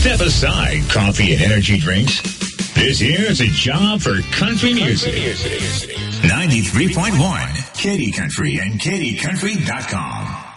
Step aside coffee and energy drinks. This here's a job for country music. 93.1 Katy Country and KatyCountry.com.